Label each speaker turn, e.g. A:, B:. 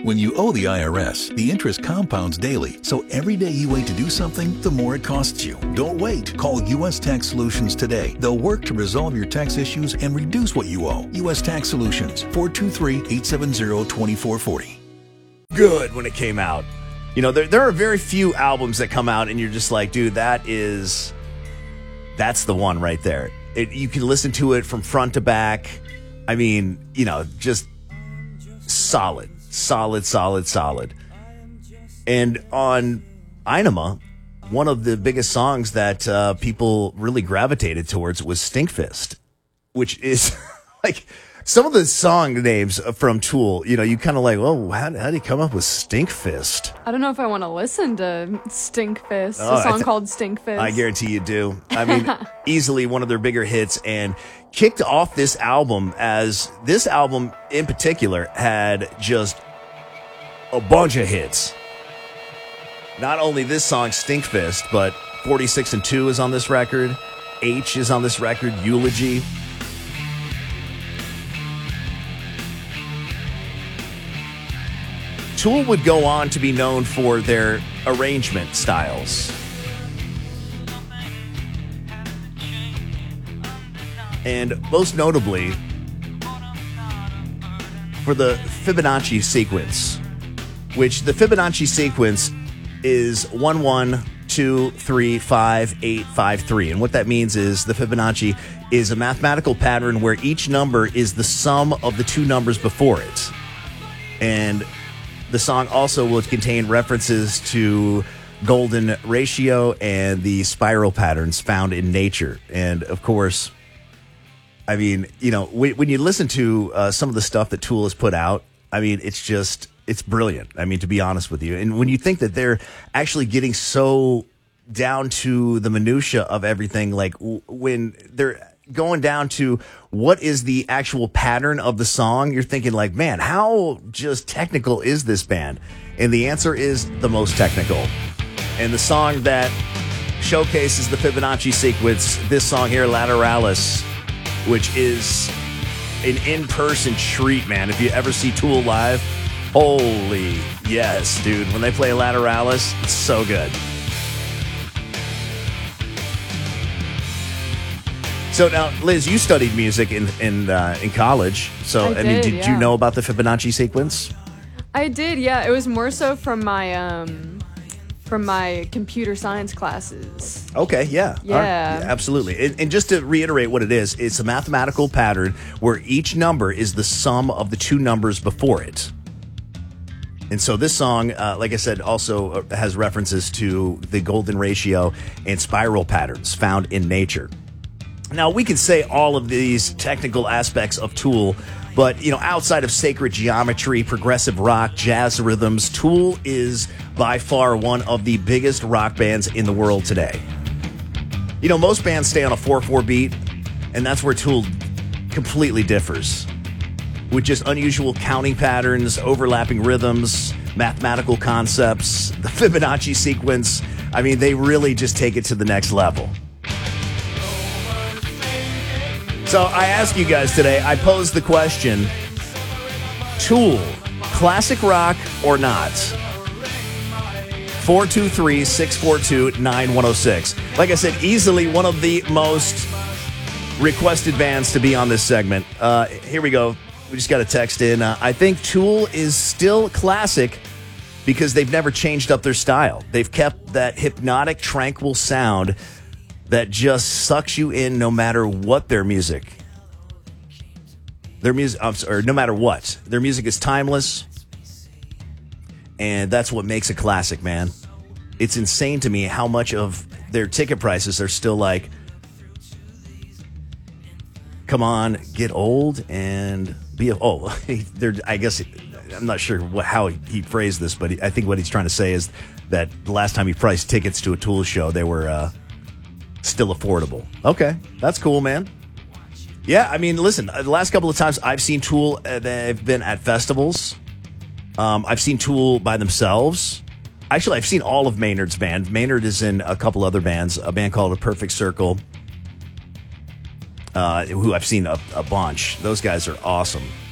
A: When you owe the IRS, the interest compounds daily, so every day you wait to do something, the more it costs you. Don't wait. Call U.S. Tax Solutions today. They'll work to resolve your tax issues and reduce what you owe. U.S. Tax Solutions, 423-870-2440.
B: Good when it came out. You know, there are very few albums that come out and you're just like, dude, that's the one right there. You can listen to it from front to back. I mean, you know, just solid. And on Ænima, one of the biggest songs that people really gravitated towards was Stinkfist, which is like some of the song names from Tool. You know, you kind of like, oh, how did he come up with Stinkfist?
C: I don't know if I want to listen to Stinkfist, a song called Stinkfist.
B: I guarantee you do. I mean, easily one of their bigger hits, and kicked off this album as this album in particular had just a bunch of hits. Not only this song, Stinkfist, but 46 and 2 is on this record. H is on this record, Eulogy. Tool would go on to be known for their arrangement styles. And most notably, for the Fibonacci sequence, which the Fibonacci sequence is 1 1 2 3 5 8 5 3. And what that means is the Fibonacci is a mathematical pattern where each number is the sum of the two numbers before it. And the song also will contain references to golden ratio and the spiral patterns found in nature. And of course, I mean, you know, when you listen to some of the stuff that Tool has put out, I mean, it's brilliant. I mean, to be honest with you. And when you think that they're actually getting so down to the minutia of everything, like when they're going down to what is the actual pattern of the song, you're thinking like, man, how just technical is this band? And the answer is the most technical. And the song that showcases the Fibonacci sequence, this song here, Lateralis, which is an in-person treat, man. If you ever see Tool live, holy yes, dude. When they play Lateralis, it's so good. So now, Liz, you studied music in college. So I mean, did you know about the Fibonacci sequence?
C: I did, yeah. It was more so from my computer science classes.
B: Okay, yeah.
C: Yeah.
B: Absolutely. And just to reiterate what it is, it's a mathematical pattern where each number is the sum of the two numbers before it. And so this song, like I said, also has references to the golden ratio and spiral patterns found in nature. Now, we can say all of these technical aspects of Tool, but, you know, outside of sacred geometry, progressive rock, jazz rhythms, Tool is by far one of the biggest rock bands in the world today. You know, most bands stay on a 4/4 beat, and that's where Tool completely differs. With just unusual counting patterns, overlapping rhythms, mathematical concepts, the Fibonacci sequence. I mean, they really just take it to the next level. So I ask you guys today, I posed the question, Tool, classic rock or not? 423-642-9106. Like I said, easily one of the most requested bands to be on this segment. Here we go. We just got a text in. I think Tool is still classic because they've never changed up their style. They've kept that hypnotic, tranquil sound that just sucks you in no matter what their music. No matter what. Their music is timeless, and that's what makes a classic, man. It's insane to me how much of their ticket prices are still like, come on, get old and be I guess I'm not sure how he phrased this, but I think what he's trying to say is that the last time he priced tickets to a Tool show, they were still affordable. Okay, that's cool, man. Yeah, I mean, listen, the last couple of times I've seen Tool, they've been at festivals. I've seen Tool by themselves. Actually, I've seen all of Maynard's band. Maynard is in a couple other bands, a band called A Perfect Circle, who I've seen a bunch. Those guys are awesome.